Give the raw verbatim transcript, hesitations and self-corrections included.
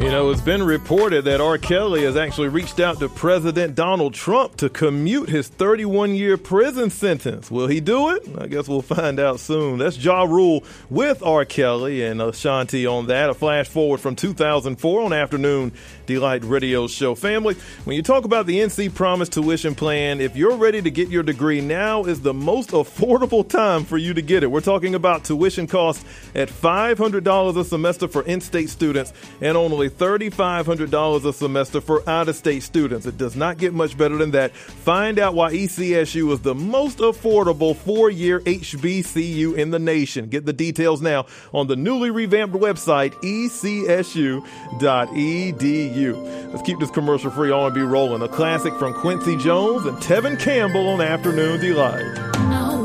You know, it's been reported that R. Kelly has actually reached out to President Donald Trump to commute his thirty-one year prison sentence. Will he do it? I guess we'll find out soon. That's Ja Rule with R. Kelly and Ashanti on that. A flash forward from two thousand four on Afternoon Delight Radio Show. Family, when you talk about the N C Promise tuition plan, if you're ready to get your degree, now is the most affordable time for you to get it. We're talking about tuition costs at five hundred dollars a semester for in-state students and only three thousand five hundred dollars a semester for out-of-state students. It does not get much better than that. Find out why E C S U is the most affordable four-year H B C U in the nation. Get the details now on the newly revamped website, E C S U dot E D U. Let's keep this commercial free. I want to be rolling. A classic from Quincy Jones and Tevin Campbell on Afternoon Delight.